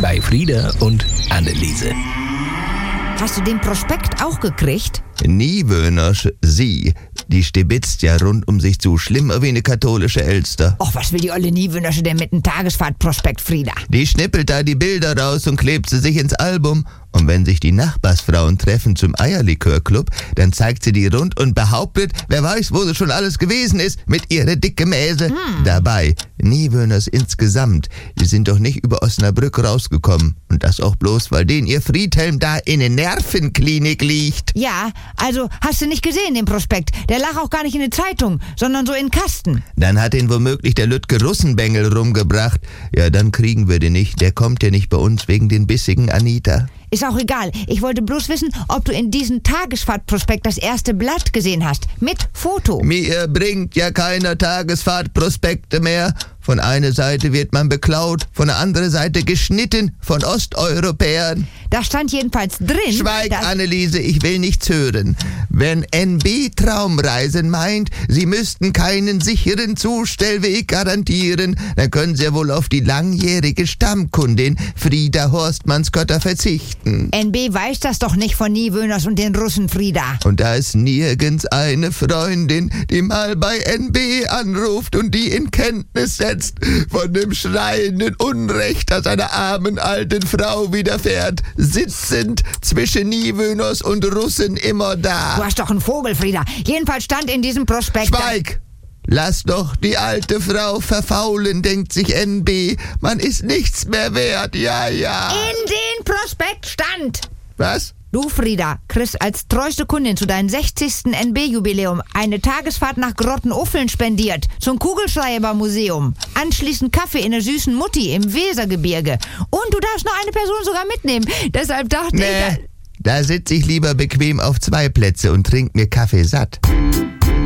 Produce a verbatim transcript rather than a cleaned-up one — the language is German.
bei Frieda und Anneliese. Hast du den Prospekt auch gekriegt? Niewöhners, sie, die stibitzt ja rund um sich zu, schlimmer wie eine katholische Elster. Och, was will die olle Niewöhnersche denn mit einem Tagesfahrtprospekt, Frieda? Die schnippelt da die Bilder raus und klebt sie sich ins Album. Und wenn sich die Nachbarsfrauen treffen zum Eierlikörclub, dann zeigt sie die rund und behauptet, wer weiß, wo sie schon alles gewesen ist, mit ihrer dicke Mäse. Hm. Dabei, Niewöhners insgesamt, die sind doch nicht über Osnabrück rausgekommen. Und das auch bloß, weil denen ihr Friedhelm da in der Nervenklinik liegt. Ja, also hast du nicht gesehen, den Prospekt. Der lag auch gar nicht in der Zeitung, sondern so in Kasten. Dann hat ihn womöglich der Lütke Russenbengel rumgebracht. Ja, dann kriegen wir den nicht. Der kommt ja nicht bei uns wegen den bissigen Anita. Ist auch egal. Ich wollte bloß wissen, ob du in diesem Tagesfahrtprospekt das erste Blatt gesehen hast. Mit Foto. Mir bringt ja keiner Tagesfahrtprospekte mehr. Von einer Seite wird man beklaut, von der anderen Seite geschnitten von Osteuropäern. Da stand jedenfalls drin... Schweig, Anneliese, ich will nichts hören. Wenn N B Traumreisen meint, sie müssten keinen sicheren Zustellweg garantieren, dann können sie ja wohl auf die langjährige Stammkundin Frieda Horstmannskötter verzichten. N B weiß das doch nicht von Niewöhners und den Russen, Frieda. Und da ist nirgends eine Freundin, die mal bei N B anruft und die in Kenntnis setzt von dem schreienden Unrecht, das einer armen alten Frau widerfährt, sitzend zwischen Niewöhners und Russen immer da. Du hast doch einen Vogel, Frieda. Jedenfalls stand in diesem Prospekt... Schweig! Lass doch die alte Frau verfaulen, denkt sich N B. Man ist nichts mehr wert, ja, ja. In den Prospekt stand... Was? Du, Frieda, kriegst als treueste Kundin zu deinem sechzigsten N B-Jubiläum eine Tagesfahrt nach Grottenuffeln spendiert, zum Kugelschreiber-Museum. Anschließend Kaffee in der süßen Mutti im Wesergebirge. Und du darfst noch eine Person sogar mitnehmen. Deshalb dachte nee, ich... Da sitze ich lieber bequem auf zwei Plätze und trink mir Kaffee satt.